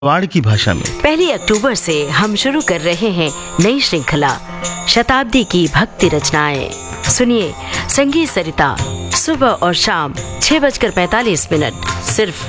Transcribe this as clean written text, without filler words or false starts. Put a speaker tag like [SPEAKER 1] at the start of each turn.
[SPEAKER 1] वाड़ की भाषा में।
[SPEAKER 2] 1 अक्टूबर से हम शुरू कर रहे हैं नई श्रृंखला शताब्दी की भक्ति रचनाएं। सुनिए संगीत सरिता सुबह और शाम 6:45 सिर्फ